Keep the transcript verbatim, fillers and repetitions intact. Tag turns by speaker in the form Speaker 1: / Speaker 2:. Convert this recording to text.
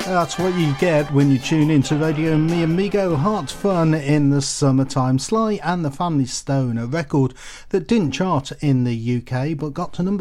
Speaker 1: That's what you get when you tune into Radio Mi Amigo. Heart Fun in the Summertime. Sly and the Family Stone, a record that didn't chart in the U K but got to number